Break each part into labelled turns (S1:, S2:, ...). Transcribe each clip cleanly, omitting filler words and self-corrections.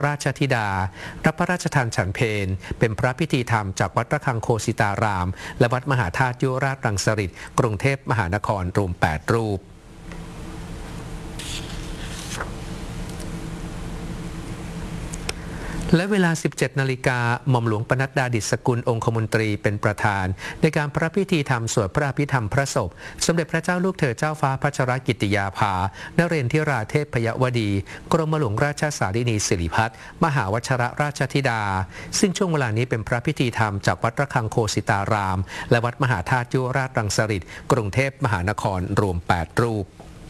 S1: ราชธิดารับพระราชทานฉันเพลเป็นพระพิธีธรรมจากวัดระฆังโคสิตารามและวัดมหาธาตุยุวราชรังสฤษฎ์กรุงเทพมหานครรวม8รูปและเวลา 17 นาฬิกาหม่อมหลวงปนัดดาดิษฐสกุลองคมนตรีเป็นประธานในการพระพิธีธรรมสวดพระอภิธรรมพระศพสมเด็จพระเจ้าลูกเธอเจ้าฟ้าพัชรกิติยาภานเรนทิราเทพยวดีกรมหลวงราชสารินีสิริพัฒน์มหาวชรราชธิดาซึ่งช่วงเวลานี้เป็นพระพิธีธรรมจากวัดระฆังโคสิตารามและวัดมหาธาตุยุวราชรังสฤษฎ์กรุงเทพมหานครรวม8รูป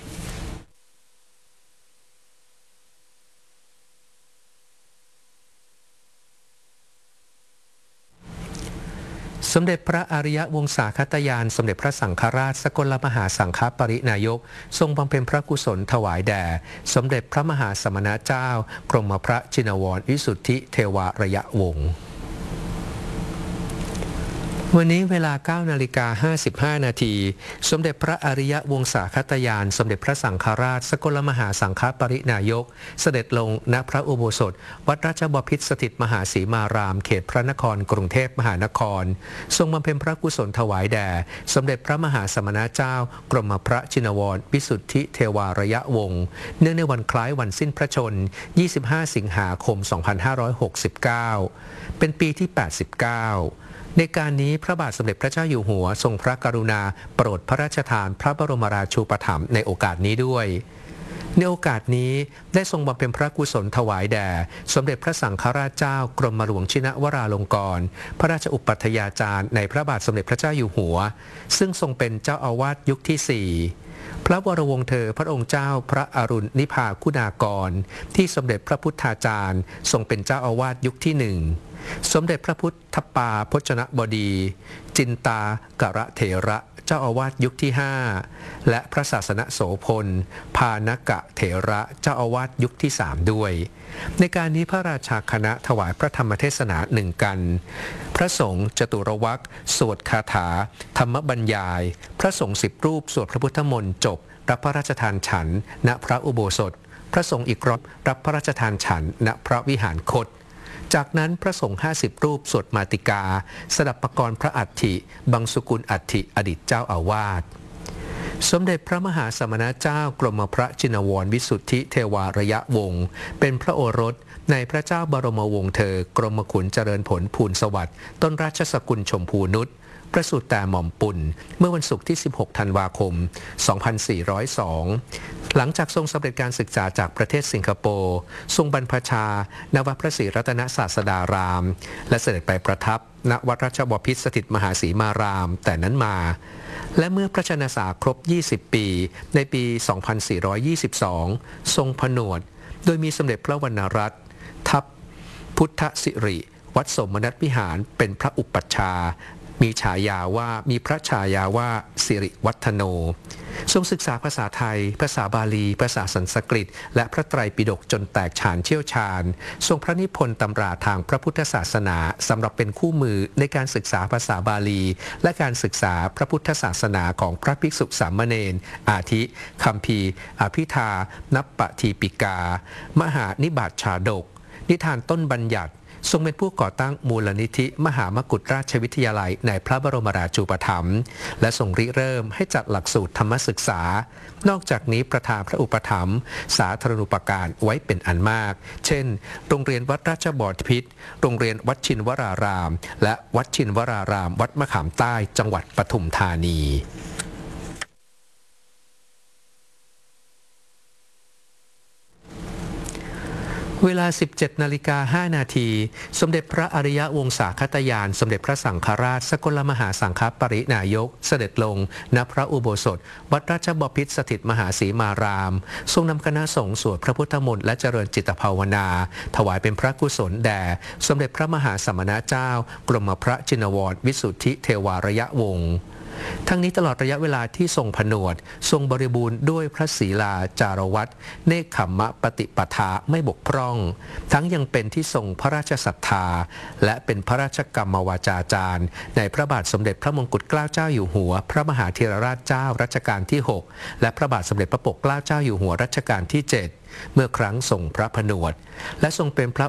S1: สมเด็จพระอริยวงศาคตยานสมเด็จพระสังฆราชสกลมหาสังฆปรินายกทรงบำเพ็ญพระกุศลถวายแด่สมเด็จพระมหาสมณเจ้ากรมพระชินวรวิสุทธิเทวารยวงศ์วันนี้เวลา 9:55 นาทีสมเด็จพระอริยวงศาคตยานสมเด็จพระสังฆราชสกลมหาสังฆปรินายกเสด็จลงณพระอุโบสถวัดราชบพิตรสถิตมหาสีมารามเขตพระนครกรุงเทพมหานครทรงบำเพ็ญพระกุศลถวายแด่สมเด็จพระมหาสมณเจ้ากรมพระชินวรวิสุทธิเทวารยวงศ์เนื่องในวันคล้ายวันสิ้นพระชนม์ 25 สิงหาคม 2569 เป็นปีที่ 89ในการนี้พระบาทสมเด็จพระเจ้าอยู่หัวทรงพระกรุณาโปรดพระราชทานพระบรมราชูปถัมภ์ในโอกาสนี้ด้วยในโอกาสนี้ได้ทรงบำเพ็ญพระกุศลถวายแด่สมเด็จพระสังฆราชเจ้ากรมหลวงชินวราลงกรณ์พระราชอุปัฏฐาจารย์ในพระบาทสมเด็จพระเจ้าอยู่หัวซึ่งทรงเป็นเจ้าอาวาสยุคที่4พระวรวงศ์เธอพระองค์เจ้าพระอรุณนิพาคุณากรที่สมเด็จพระพุทธาจารย์ทรงเป็นเจ้าอาวาสยุคที่1สมเด็จพระพุทธปาพจนบดีจินตากระเถระเจ้าอาวาสยุคที่5และพระศาสนโสพลพานกะเถระเจ้าอาวาสยุคที่3ด้วยในการนี้พระราชาคณะถวายพระธรรมเทศนา1กันพระสงฆ์จตุรวรรคสวดคาถาธรรมบรรยายพระสงฆ์10รูปสวดพระพุทธมนต์จบรับพระราชทานฉันณพระอุโบสถพระสงฆ์อีกรอบรับพระราชทานฉันณพระวิหารคตจากนั้นพระสงฆ์50รูปสวดมาติกาสดับปกรณ์พระอัฐิบังสุกุลอัฐิอดีตเจ้าอาวาสสมเด็จพระมหาสมณเจ้ากรมพระชินวรวิสุทธิเทวารยวงศ์เป็นพระโอรสในพระเจ้าบรมวงศ์เธอกรมขุนเจริญผลภูลสวัสดิ์ต้นราชสกุลชมพูนุชประสูติแต่หม่อมปุ่นเมื่อวันศุกร์ที่ 16 ธันวาคม 2402 หลังจากทรงสำเร็จการศึกษาจากประเทศสิงคโปร์ทรงบรรพชานวัดพระศรีรัตนศาสดารามและเสด็จไปประทับณวัดราชบพิตรสถิตมหาสีมารามแต่นั้นมาและเมื่อพระชนสาครบ 20 ปีในปี 2422 ทรงผนวดโดยมีสมเด็จพระวรรณรัตน์ทัพพุทธสิริวัดสมณัฐวิหารเป็นพระอุปัชฌาย์มีพระฉายาว่าสิริวัฒโนทรงศึกษาภาษาไทยภาษาบาลีภาษาสันสกฤตและพระไตรปิฎกจนแตกฉานเชี่ยวชาญทรงพระนิพนธ์ตำราทางพระพุทธศาสนาสำหรับเป็นคู่มือในการศึกษาภาษาบาลีและการศึกษาพระพุทธศาสนาของพระภิกษุสามเณรอาทิคัมภีร์อภิธานัปปทีปิกามหานิบาตชาดกนิทานต้นบัญญัติทรงเป็นผู้ก่อตั้งมูลนิธิมหามกุฏราชวิทยาลัยในพระบรมราชูปถัมภ์และทรงริเริ่มให้จัดหลักสูตรธรรมศึกษานอกจากนี้ประทานพระอุปถัมภ์สาธารณูปการไว้เป็นอันมากเช่นโรงเรียนวัดราชบพิตรโรงเรียนวัดชินวรารามและวัดชินวรารามวัดมะขามใต้จังหวัดปทุมธานีเวลา 17:05 นาทีสมเด็จพระอริยวงศาคตยานสมเด็จพระสังฆราชสกลมหาสังฆปรินายกเสด็จลงณพระอุโบสถวัดราชบพิตรสถิตมหาสีมารามทรงนำคณะสงฆ์สวดพระพุทธมนต์และเจริญจิตภาวนาถวายเป็นพระกุศลแด่สมเด็จพระมหาสมณเจ้ากรมพระชินวรวิสุทธิเทวารยวงศ์ทั้งนี้ตลอดระยะเวลาที่ทรงผนวดทรงบริบูรณ์ด้วยพระศีลาจารวัตรเนกขัมมะปฏิปทาไม่บกพร่องทั้งยังเป็นที่ทรงพระราชศรัทธาและเป็นพระราชกรรมวาจาจารย์ในพระบาทสมเด็จพระมงกุฎเกล้าเจ้าอยู่หัวพระมหาธีรราชเจ้ารัชกาลที่6และพระบาทสมเด็จพระปกเกล้าเจ้าอยู่หัวรัชกาลที่7เมื่อครั้งทรงพระผนวดและทรงเป็นพระ